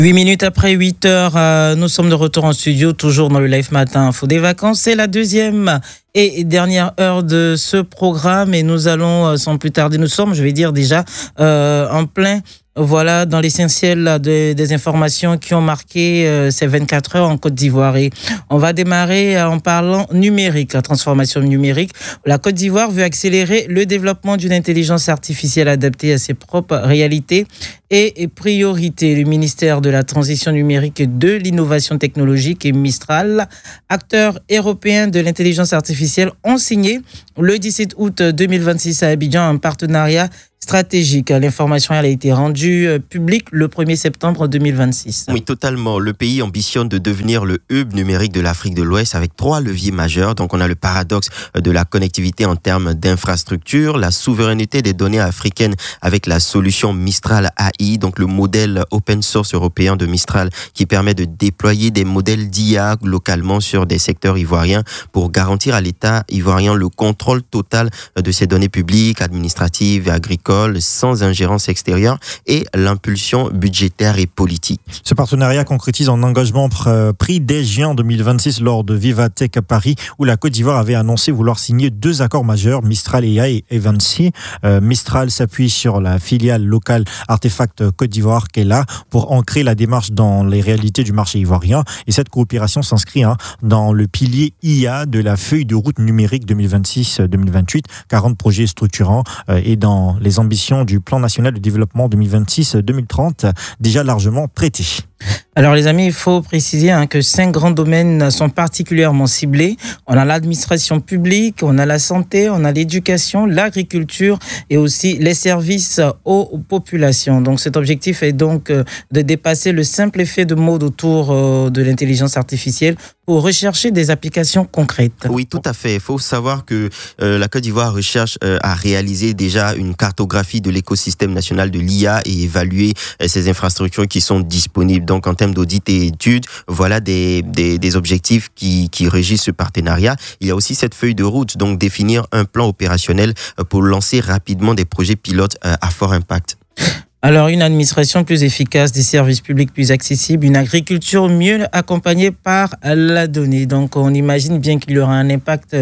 8 minutes après 8 heures, nous sommes de retour en studio, toujours dans le Live Matin Info des vacances. C'est la deuxième et dernière heure de ce programme et nous allons, sans plus tarder, je vais dire déjà, en plein, voilà, dans l'essentiel des informations qui ont marqué ces 24 heures en Côte d'Ivoire. Et on va démarrer en parlant numérique, la transformation numérique. La Côte d'Ivoire veut accélérer le développement d'une intelligence artificielle adaptée à ses propres réalités et priorités. Le ministère de la Transition numérique et de l'Innovation technologique et Mistral, acteurs européens de l'intelligence artificielle, ont signé le 17 août 2026 à Abidjan un partenariat stratégique. L'information elle a été rendue publique le 1er septembre 2026. Oui, totalement. Le pays ambitionne de devenir le hub numérique de l'Afrique de l'Ouest avec 3 leviers majeurs. Donc, on a le paradoxe de la connectivité en termes d'infrastructure, la souveraineté des données africaines avec la solution Mistral AI, donc le modèle open source européen de Mistral qui permet de déployer des modèles d'IA localement sur des secteurs ivoiriens pour garantir à l'État ivoirien le contrôle total de ses données publiques, administratives et agricoles, sans ingérence extérieure et l'impulsion budgétaire et politique. Ce partenariat concrétise un engagement pris dès juin 2026 lors de Vivatech à Paris où la Côte d'Ivoire avait annoncé vouloir signer 2 accords majeurs, Mistral AI et Evansi. Mistral s'appuie sur la filiale locale Artefact Côte d'Ivoire qui est là pour ancrer la démarche dans les réalités du marché ivoirien et cette coopération s'inscrit dans le pilier IA de la feuille de route numérique 2026-2028, 40 projets structurants et dans les ambitions du plan national de développement 2026-2030 déjà largement traités. Alors les amis, il faut préciser que 5 grands domaines sont particulièrement ciblés. On a l'administration publique, on a la santé, on a l'éducation, l'agriculture et aussi les services aux populations. Donc cet objectif est donc de dépasser le simple effet de mode autour de l'intelligence artificielle pour rechercher des applications concrètes. Oui, tout à fait. Il faut savoir que la Côte d'Ivoire recherche à réaliser déjà une cartographie de l'écosystème national de l'IA et évaluer ces infrastructures qui sont disponibles. Donc, en termes d'audit et études, voilà des objectifs qui régissent ce partenariat. Il y a aussi cette feuille de route, donc définir un plan opérationnel pour lancer rapidement des projets pilotes à fort impact. Alors, une administration plus efficace, des services publics plus accessibles, une agriculture mieux accompagnée par la donnée. Donc, on imagine bien qu'il y aura un impact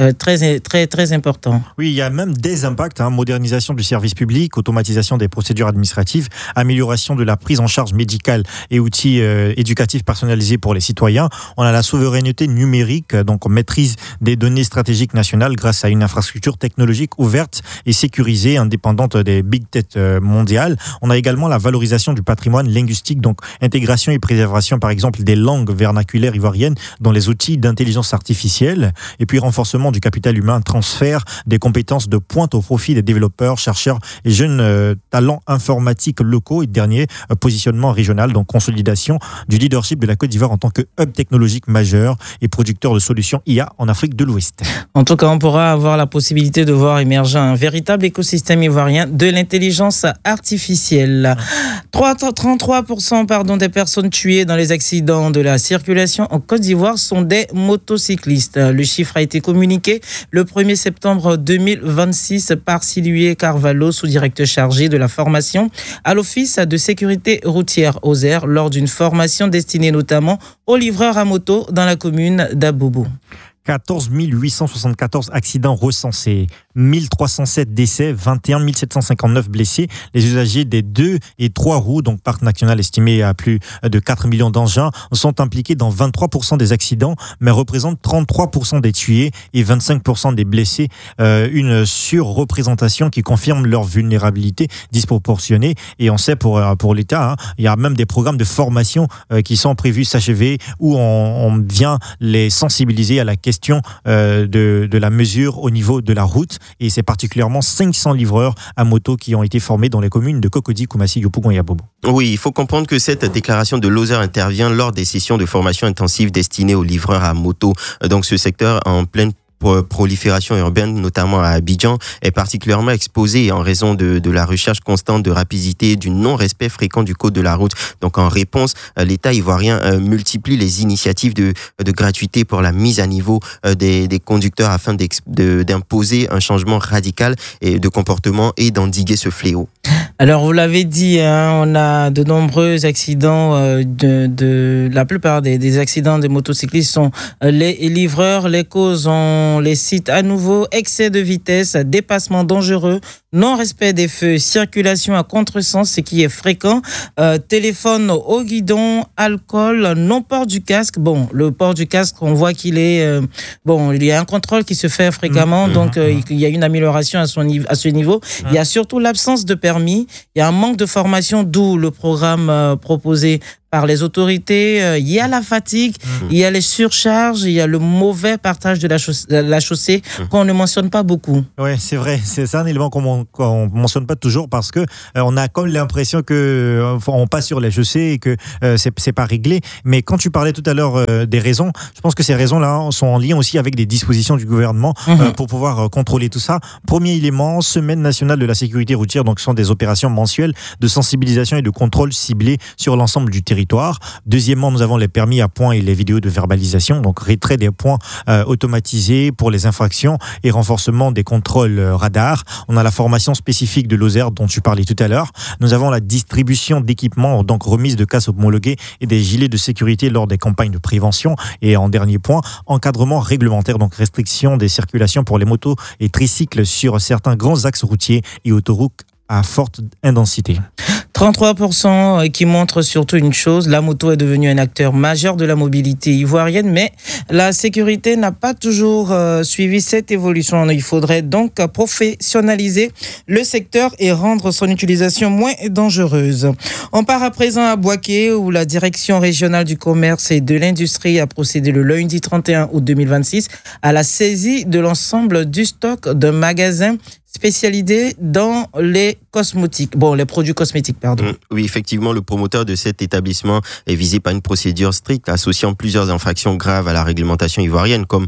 très important. Oui, il y a même des impacts, modernisation du service public, automatisation des procédures administratives, amélioration de la prise en charge médicale et outils éducatifs personnalisés pour les citoyens. On a la souveraineté numérique, donc maîtrise des données stratégiques nationales grâce à une infrastructure technologique ouverte et sécurisée, indépendante des big tech mondiales. On a également la valorisation du patrimoine linguistique, donc intégration et préservation, par exemple, des langues vernaculaires ivoiriennes dans les outils d'intelligence artificielle. Et puis, renforcement du capital humain, transfert des compétences de pointe au profit des développeurs, chercheurs et jeunes talents informatiques locaux. Et dernier, positionnement régional, donc consolidation du leadership de la Côte d'Ivoire en tant que hub technologique majeur et producteur de solutions IA en Afrique de l'Ouest. En tout cas, on pourra avoir la possibilité de voir émerger un véritable écosystème ivoirien de l'intelligence artificielle. 33% des personnes tuées dans les accidents de la circulation en Côte d'Ivoire sont des motocyclistes. Le chiffre a été communiqué le 1er septembre 2026 par Silué Carvalho, sous-directeur chargé de la formation à l'Office de sécurité routière OSER lors d'une formation destinée notamment aux livreurs à moto dans la commune d'Abobo. 14 874 accidents recensés, 1307 décès, 21 759 blessés. Les usagers des 2 et 3 roues, donc parc national estimé à plus de 4 millions d'engins, sont impliqués dans 23% des accidents, mais représentent 33% des tués et 25% des blessés. Une surreprésentation qui confirme leur vulnérabilité disproportionnée. Et on sait pour l'État, il y a même des programmes de formation qui sont prévus s'achever où on vient les sensibiliser à la question de la mesure au niveau de la route et c'est particulièrement 500 livreurs à moto qui ont été formés dans les communes de Cocody, Koumassi, Yopougon et Abobo. Oui, il faut comprendre que cette déclaration de l'OSER intervient lors des sessions de formation intensive destinées aux livreurs à moto. Donc ce secteur en pleine prolifération urbaine, notamment à Abidjan, est particulièrement exposée en raison de la recherche constante de rapidité, du non-respect fréquent du code de la route. Donc en réponse, l'État ivoirien multiplie les initiatives de gratuité pour la mise à niveau des conducteurs afin d'imposer un changement radical de comportement et d'endiguer ce fléau. Alors, vous l'avez dit, on a de nombreux accidents. La plupart des accidents des motocyclistes sont les livreurs. Les causes, on les cite à nouveau: excès de vitesse, dépassement dangereux, non-respect des feux, circulation à contresens, ce qui est fréquent, téléphone au guidon, alcool, non-port du casque. Bon, le port du casque, on voit qu'il est... il y a un contrôle qui se fait fréquemment, donc il y a une amélioration à ce niveau. Il y a surtout l'absence de permis, il y a un manque de formation, d'où le programme proposé par les autorités. Il y a la fatigue, il y a les surcharges, il y a le mauvais partage de la chaussée qu'on ne mentionne pas beaucoup. Oui, c'est vrai. C'est un élément qu'on ne mentionne pas toujours parce que on a comme l'impression qu'on passe sur les chaussées et que c'est pas réglé. Mais quand tu parlais tout à l'heure des raisons, je pense que ces raisons-là sont en lien aussi avec des dispositions du gouvernement pour pouvoir contrôler tout ça. Premier élément, Semaine nationale de la sécurité routière, donc ce sont des opérations mensuelles de sensibilisation et de contrôle ciblées sur l'ensemble du territoire. Deuxièmement, nous avons les permis à points et les vidéos de verbalisation, donc retrait des points automatisés pour les infractions et renforcement des contrôles radars. On a la formation spécifique de l'OSER dont tu parlais tout à l'heure. Nous avons la distribution d'équipements, donc remise de casques homologués et des gilets de sécurité lors des campagnes de prévention. Et en dernier point, encadrement réglementaire, donc restriction des circulations pour les motos et tricycles sur certains grands axes routiers et autoroutes à forte intensité. 33% qui montre surtout une chose: la moto est devenue un acteur majeur de la mobilité ivoirienne, mais la sécurité n'a pas toujours suivi cette évolution. Il faudrait donc professionnaliser le secteur et rendre son utilisation moins dangereuse. On part à présent à Bouaké, où la direction régionale du commerce et de l'industrie a procédé le lundi 31 août 2026 à la saisie de l'ensemble du stock d'un magasin spécialisé dans les produits cosmétiques. Oui, effectivement, le promoteur de cet établissement est visé par une procédure stricte associant plusieurs infractions graves à la réglementation ivoirienne, comme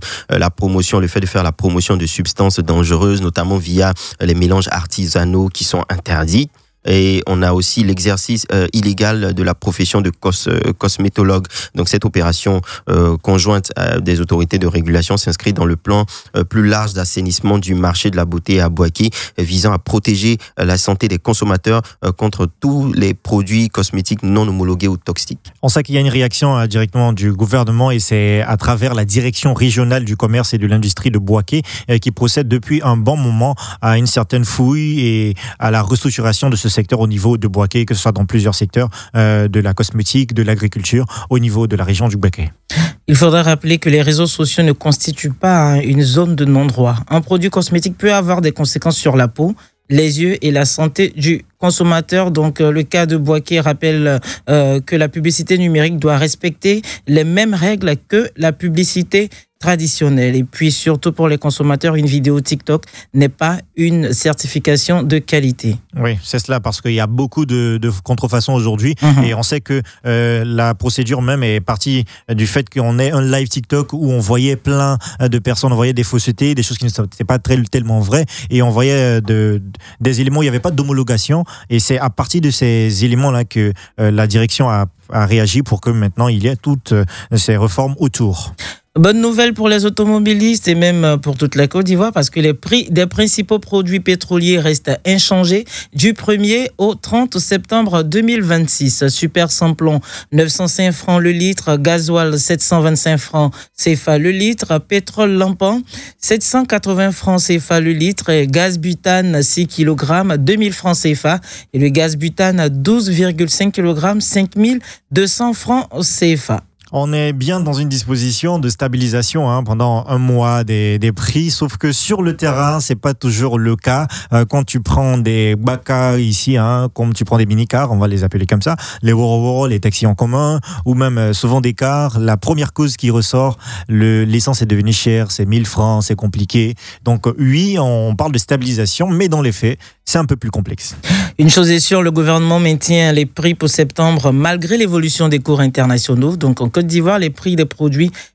le fait de faire la promotion de substances dangereuses, notamment via les mélanges artisanaux qui sont interdits. Et on a aussi l'exercice illégal de la profession de cosmétologue. Donc cette opération conjointe des autorités de régulation s'inscrit dans le plan plus large d'assainissement du marché de la beauté à Bouaké, visant à protéger la santé des consommateurs contre tous les produits cosmétiques non homologués ou toxiques. On sait qu'il y a une réaction directement du gouvernement et c'est à travers la direction régionale du commerce et de l'industrie de Bouaké qui procède depuis un bon moment à une certaine fouille et à la restructuration de ce secteur au niveau de Bouaké, que ce soit dans plusieurs secteurs de la cosmétique, de l'agriculture, au niveau de la région du Bouaké. Il faudra rappeler que les réseaux sociaux ne constituent pas une zone de non-droit. Un produit cosmétique peut avoir des conséquences sur la peau, les yeux et la santé du consommateur. Donc, le cas de Bouaké rappelle que la publicité numérique doit respecter les mêmes règles que la publicité traditionnelle. Et puis, surtout pour les consommateurs, une vidéo TikTok n'est pas une certification de qualité. Oui, c'est cela, parce qu'il y a beaucoup de contrefaçons aujourd'hui. Et on sait que la procédure même est partie du fait qu'on ait un live TikTok où on voyait plein de personnes, on voyait des faussetés, des choses qui n'étaient pas tellement vraies, et on voyait des éléments où il n'y avait pas d'homologation. Et c'est à partir de ces éléments-là que la direction a réagi pour que maintenant il y ait toutes ces réformes autour. Bonne nouvelle pour les automobilistes et même pour toute la Côte d'Ivoire, parce que les prix des principaux produits pétroliers restent inchangés du 1er au 30 septembre 2026. Super Samplon, 905 francs le litre. Gasoil, 725 francs CFA le litre. Pétrole lampant, 780 francs CFA le litre. Et gaz butane, 6 kg, 2000 francs CFA. Et le gaz butane, 12,5 kg, 5200 francs CFA. On est bien dans une disposition de stabilisation pendant un mois des prix, sauf que sur le terrain, c'est pas toujours le cas. Quand tu prends des baka ici, comme tu prends des mini-cars, on va les appeler comme ça, les Woro, les taxis en commun, ou même souvent des cars, la première cause qui ressort, l'essence est devenue chère, c'est 1000 francs, c'est compliqué. Donc oui, on parle de stabilisation, mais dans les faits, c'est un peu plus complexe. Une chose est sûre, le gouvernement maintient les prix pour septembre malgré l'évolution des cours internationaux. Donc en Côte d'Ivoire, les prix des produits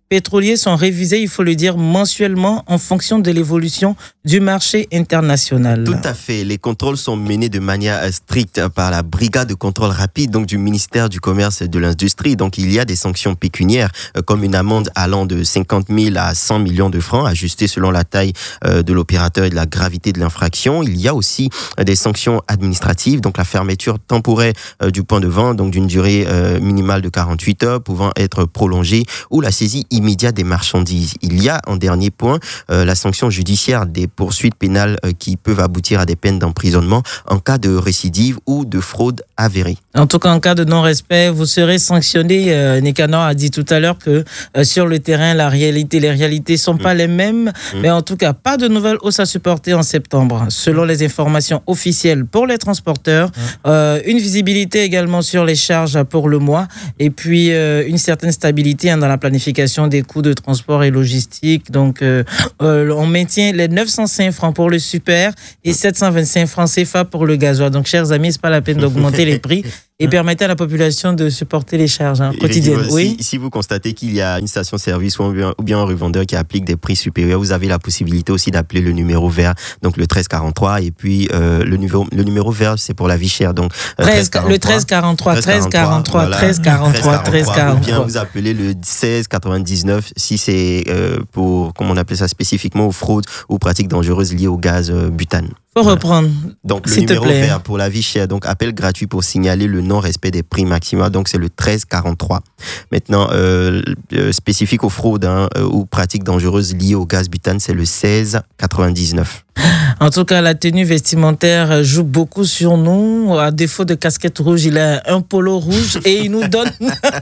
pétroliers sont révisés, il faut le dire, mensuellement en fonction de l'évolution du marché international. Tout à fait. Les contrôles sont menés de manière stricte par la brigade de contrôle rapide donc du ministère du Commerce et de l'Industrie. Donc, il y a des sanctions pécuniaires comme une amende allant de 50 000 à 100 millions de francs, ajustée selon la taille de l'opérateur et de la gravité de l'infraction. Il y a aussi des sanctions administratives, donc la fermeture temporaire du point de vente, donc d'une durée minimale de 48 heures, pouvant être prolongée, ou la saisie immédiate des marchandises. Il y a en dernier point la sanction judiciaire, des poursuites pénales qui peuvent aboutir à des peines d'emprisonnement en cas de récidive ou de fraude avérée. En tout cas, en cas de non-respect, vous serez sanctionné. Nicanor a dit tout à l'heure que sur le terrain, les réalités sont pas les mêmes. Mais en tout cas, pas de nouvelles hausses à supporter en septembre. Selon les informations officielles pour les transporteurs, une visibilité également sur les charges pour le mois et puis une certaine stabilité dans la planification des coûts de transport et logistique. Donc, on maintient les 905 francs pour le super et 725 francs CFA pour le gasoil. Donc, chers amis, c'est pas la peine d'augmenter les prix et permettre à la population de supporter les charges quotidiennes. Oui. Si vous constatez qu'il y a une station-service ou bien un revendeur qui applique des prix supérieurs, vous avez la possibilité aussi d'appeler le numéro vert, donc le 1343, et puis le numéro vert, c'est pour la vie chère, donc le 1343, 1343, 1343, 1343. Ou bien vous appelez le 1699 si c'est pour, comment on appelle ça spécifiquement, aux fraudes ou pratiques dangereuses liées au gaz butane. Faut reprendre. Donc, le numéro vert pour la vie chère. Donc, appel gratuit pour signaler le non-respect des prix maximaux. Donc, c'est le 1343. Maintenant, spécifique aux fraudes ou pratiques dangereuses liées au gaz butane, c'est le 1699. En tout cas, la tenue vestimentaire joue beaucoup sur nous. À défaut de casquette rouge, il a un polo rouge et il nous donne...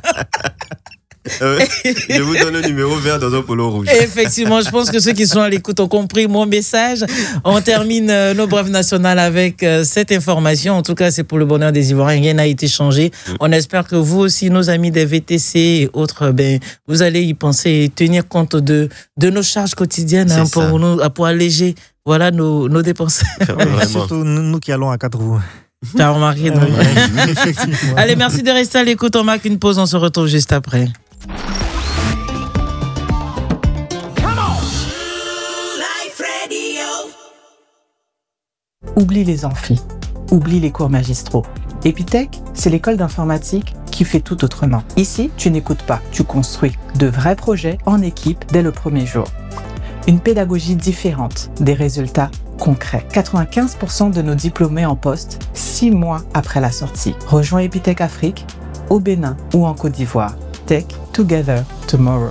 Je vous donne le numéro vert dans un polo rouge. Effectivement, je pense que ceux qui sont à l'écoute ont compris mon message. On termine nos brèves nationales avec cette information. En tout cas, c'est pour le bonheur des Ivoiriens. Rien n'a été changé. On espère que vous aussi, nos amis des VTC et autres, vous allez y penser et tenir compte de nos charges quotidiennes pour alléger nos dépenses. Surtout nous qui allons à 4 roues. T'as remarqué, non? Allez, merci de rester à l'écoute. On marque une pause. On se retrouve juste après. Oublie les amphis, oublie les cours magistraux. Epitech, c'est l'école d'informatique qui fait tout autrement. Ici, tu n'écoutes pas, tu construis de vrais projets en équipe dès le premier jour. Une pédagogie différente, des résultats concrets. 95% de nos diplômés en poste 6 mois après la sortie. Rejoins Epitech Afrique, au Bénin ou en Côte d'Ivoire. Tech Together Tomorrow.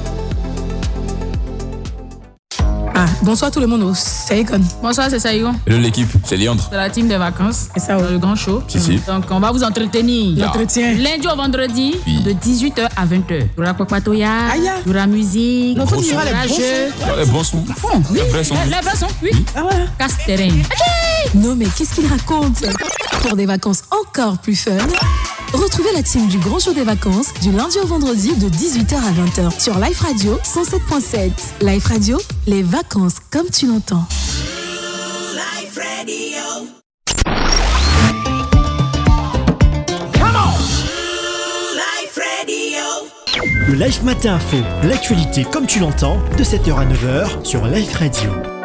Bonsoir tout le monde, c'est Icon. Bonsoir, c'est Saïgon. Hello l'équipe, c'est Léandre. De la team des vacances. Et ça, le grand show. Si. Donc on va vous entretenir. L'entretien. Lundi au vendredi, de 18h à 20h. Il y aura Kwakpatoya, il y aura musique, il y aura jeu. Les bons sons. Les vrais sons, oui. Ah ouais. Casse-terrain. Non mais qu'est-ce qu'il raconte? Pour des vacances encore plus fun, retrouvez la team du Grand Show des Vacances du lundi au vendredi de 18h à 20h sur Life Radio 107.7. Life Radio, les vacances comme tu l'entends. Life Radio. Life Radio. Le Life Matin Info, l'actualité comme tu l'entends, de 7h à 9h sur Life Radio.